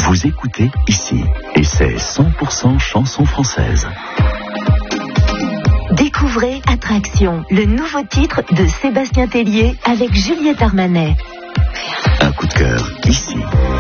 Vous écoutez ici, et c'est 100% chansons françaises. Découvrez Attraction, le nouveau titre de Sébastien Tellier avec Juliette Armanet. Un coup de cœur ici.